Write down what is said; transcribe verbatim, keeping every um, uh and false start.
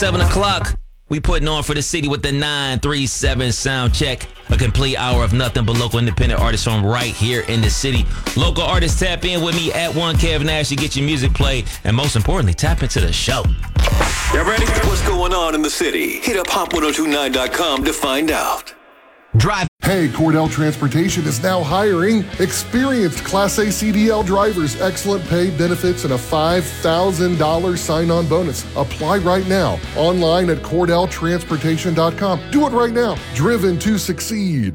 seven o'clock. We putting on for the city with the nine three seven sound check. A complete hour of nothing but local independent artists from right here in the city. Local artists, tap in with me at one Kev Nash to get your music played. And most importantly, tap into the show. You ready? What's going on in the city? Hit up hop ten twenty-nine dot com to find out. Drive. Hey, Cordell Transportation is now hiring experienced Class A C D L drivers, excellent pay, benefits, and a five thousand dollars sign-on bonus. Apply right now online at cordell transportation dot com. Do it right now. Driven to succeed.